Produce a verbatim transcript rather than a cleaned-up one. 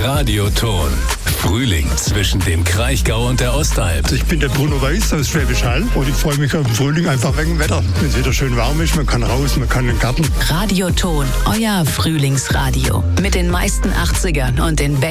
Radioton. Frühling zwischen dem Kraichgau und der Ostalb. Ich bin der Bruno Weiß aus Schwäbisch Hall und ich freue mich auf den Frühling einfach wegen dem Wetter. Wenn es wieder schön warm ist, man kann raus, man kann in den Garten. Radioton, euer Frühlingsradio. Mit den meisten achtzigern und den